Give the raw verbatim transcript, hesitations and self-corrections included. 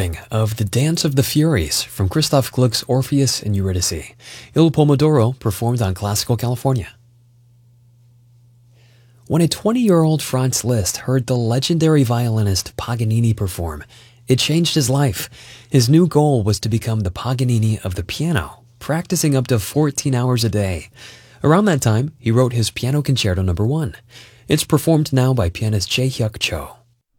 recording of The Dance of the Furies from Christoph Gluck's Orpheus and Eurydice, Il Pomodoro, performed on Classical California. When a twenty-year-old Franz Liszt heard the legendary violinist Paganini perform, it changed his life. His new goal was to become the Paganini of the piano, practicing up to fourteen hours a day. Around that time, he wrote his Piano Concerto Number One. It's performed now by pianist Jae Hyuk Cho.